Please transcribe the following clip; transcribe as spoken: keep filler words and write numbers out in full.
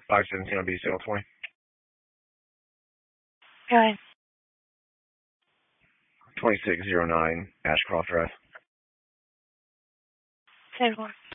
five seventeen on B C L twenty. Go ahead. twenty-six oh nine Ashcroft Drive. Say more.